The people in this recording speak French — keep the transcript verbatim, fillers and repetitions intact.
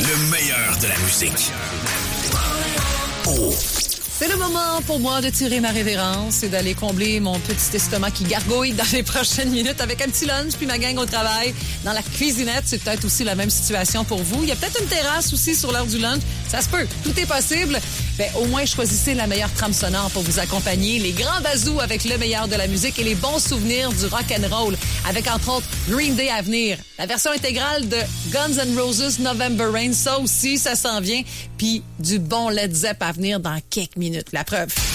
Le meilleur de la musique. Oh. C'est le moment pour moi de tirer ma révérence et d'aller combler mon petit estomac qui gargouille dans les prochaines minutes avec un petit lunch puis ma gang au travail. Dans la cuisinette, c'est peut-être aussi la même situation pour vous. Il y a peut-être une terrasse aussi sur l'heure du lunch. Ça se peut. Tout est possible. Ben, au moins, choisissez la meilleure trame sonore pour vous accompagner. Les grands bazous avec le meilleur de la musique et les bons souvenirs du rock and roll avec, entre autres, Green Day à venir. La version intégrale de Guns N' Roses November Rain, ça aussi, ça s'en vient. Puis du bon Led Zepp à venir dans quelques minutes. La preuve.